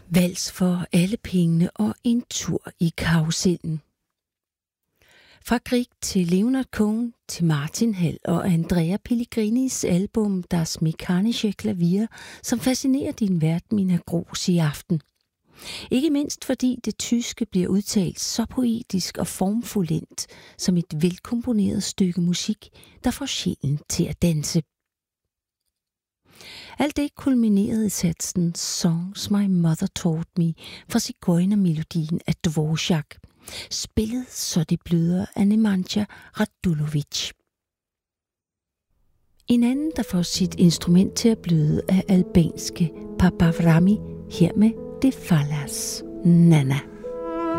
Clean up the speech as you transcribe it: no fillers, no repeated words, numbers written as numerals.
Vals for alle pengene og en tur i karusellen. Fra Grieg til Leonard Cohen til Martin Hall og Andrea Pellegrinis album Das Mechanische Klavier, som fascinerer din vært Mina Gros i aften. Ikke mindst fordi det tyske bliver udtalt så poetisk og formfuldendt som et velkomponeret stykke musik, der får sjælen til at danse. Alt det kulminerede i satsen Songs My Mother Taught Me fra Sigøjnermelodien af Dvorak, spillet så det bløder af Nemanja Radulovic. En anden, der får sit instrument til at bløde, er albanske Papa Vrami, her med Det Fallas Nana.